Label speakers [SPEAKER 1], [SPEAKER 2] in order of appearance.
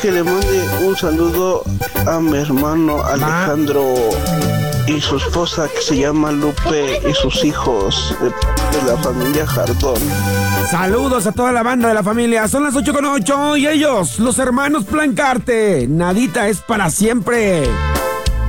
[SPEAKER 1] Que le mande un saludo a mi hermano Alejandro y su esposa que se llama Lupe y sus hijos de la familia Jardón.
[SPEAKER 2] Saludos a toda la banda de la familia. Son las 8:08 y ellos, los hermanos Plancarte. Nadita es para siempre.